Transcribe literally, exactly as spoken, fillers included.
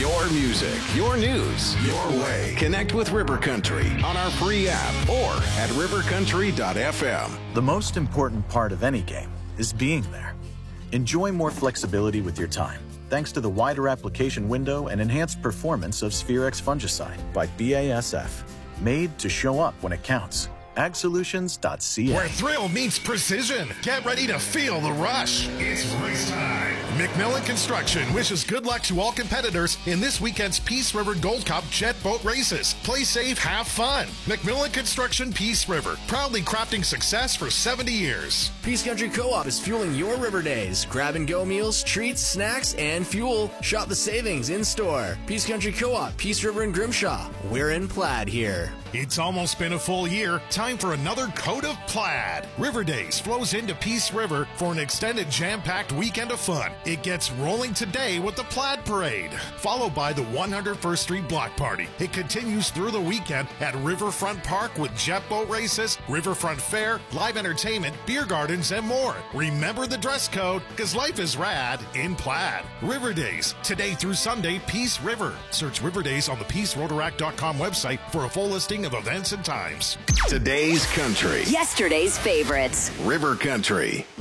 Your music, your news, your way. Connect with River Country on our free app or at river country dot f m. The most important part of any game is being there. Enjoy more flexibility with your time thanks to the wider application window and enhanced performance of Spherex fungicide by B A S F. Made to show up when it counts. ag solutions dot c a. Where thrill meets precision. Get ready to feel the rush. It's race time. McMillan Construction wishes good luck to all competitors in this weekend's Peace River Gold Cup jet boat races. Play safe, have fun. McMillan Construction Peace River, proudly crafting success for seventy years. Peace Country Co-op is fueling your river days. Grab and go meals, treats, snacks, and fuel. Shop the savings in store. Peace Country Co-op, Peace River and Grimshaw. We're in Plaid here. It's almost been a full year. Time for another coat of plaid. River Days flows into Peace River for an extended jam-packed weekend of fun. It gets rolling today with the Plaid Parade, followed by the one hundred first Street Block Party. It continues through the weekend at Riverfront Park with jet boat races, Riverfront Fair, live entertainment, beer gardens, and more. Remember the dress code, because life is rad in plaid. River Days, today through Sunday, Peace River. Search River Days on the peace rotaract dot com website for a full listing of events and times. Today's country. Yesterday's favorites. River Country.